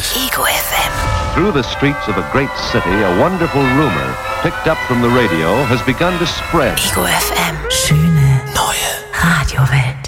Welt. Ego FM. Through the streets of a great city, a wonderful rumor, picked up from the radio, has begun to spread. Ego FM. Schöne, neue Radiowelt.